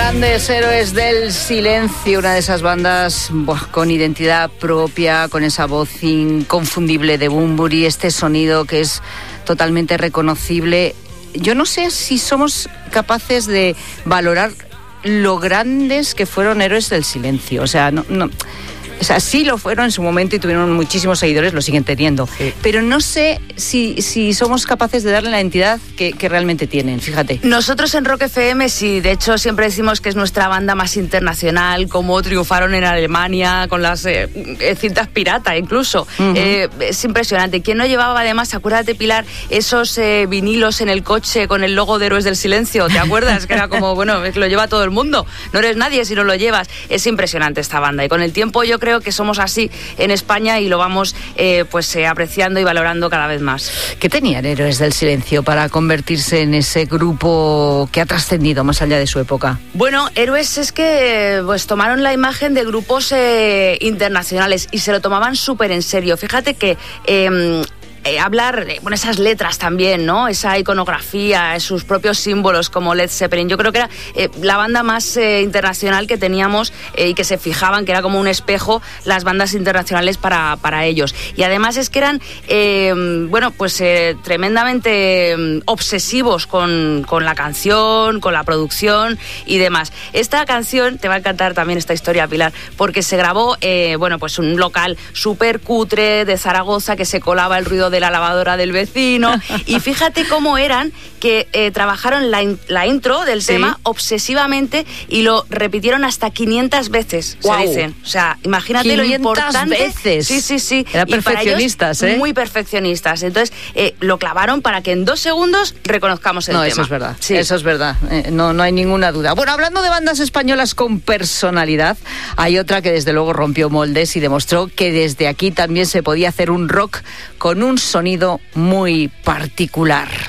Grandes Héroes del Silencio, una de esas bandas con identidad propia, con esa voz inconfundible de Bunbury, este sonido que es totalmente reconocible. Yo no sé si somos capaces de valorar lo grandes que fueron Héroes del Silencio. O sea, o sea, sí lo fueron en su momento y tuvieron muchísimos seguidores, lo siguen teniendo. Sí. Pero no sé si somos capaces de darle la entidad que realmente tienen, fíjate. Nosotros en Rock FM sí, de hecho siempre decimos que es nuestra banda más internacional, como triunfaron en Alemania con las cintas pirata incluso. Uh-huh. Es impresionante. ¿Quién no llevaba además, acuérdate Pilar, esos vinilos en el coche con el logo de Héroes del Silencio? ¿Te acuerdas? Que era como, bueno, lo lleva todo el mundo. No eres nadie si no lo llevas. Es impresionante esta banda y con el tiempo yo creo que somos así en España y lo vamos apreciando y valorando cada vez más. ¿Qué tenían Héroes del Silencio para convertirse en ese grupo que ha trascendido más allá de su época? Bueno, Héroes es que tomaron la imagen de grupos internacionales y se lo tomaban súper en serio. Fíjate que hablar, esas letras también, ¿no? Esa iconografía, sus propios símbolos como Led Zeppelin. Yo creo que era la banda más internacional que teníamos y que se fijaban que era como un espejo las bandas internacionales para ellos. Y además es que eran, tremendamente obsesivos con la canción, con la producción y demás. Esta canción, te va a encantar también esta historia, Pilar, porque se grabó, un local súper cutre de Zaragoza que se colaba el ruido de la lavadora del vecino y fíjate cómo eran que trabajaron la intro del tema obsesivamente y lo repitieron hasta 500 veces, se dicen. O sea, imagínate lo importante. Veces. Sí. Eran perfeccionistas, para ellos, muy perfeccionistas. Entonces, lo clavaron para que en 2 segundos reconozcamos el tema. Eso es verdad. Sí. Eso es verdad. No hay ninguna duda. Bueno, hablando de bandas españolas con personalidad, hay otra que desde luego rompió moldes y demostró que desde aquí también se podía hacer un rock con un sonido muy particular.